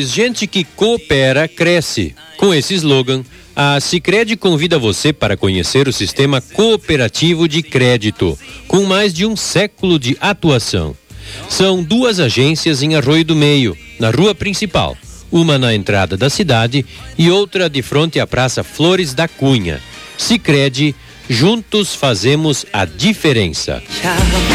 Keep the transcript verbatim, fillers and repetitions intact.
pois gente que coopera, cresce. Com esse slogan, a Sicredi convida você para conhecer o sistema cooperativo de crédito, com mais de um século de atuação. São duas agências em Arroio do Meio, na rua principal, uma na entrada da cidade e outra de frente à Praça Flores da Cunha. Sicredi, juntos fazemos a diferença.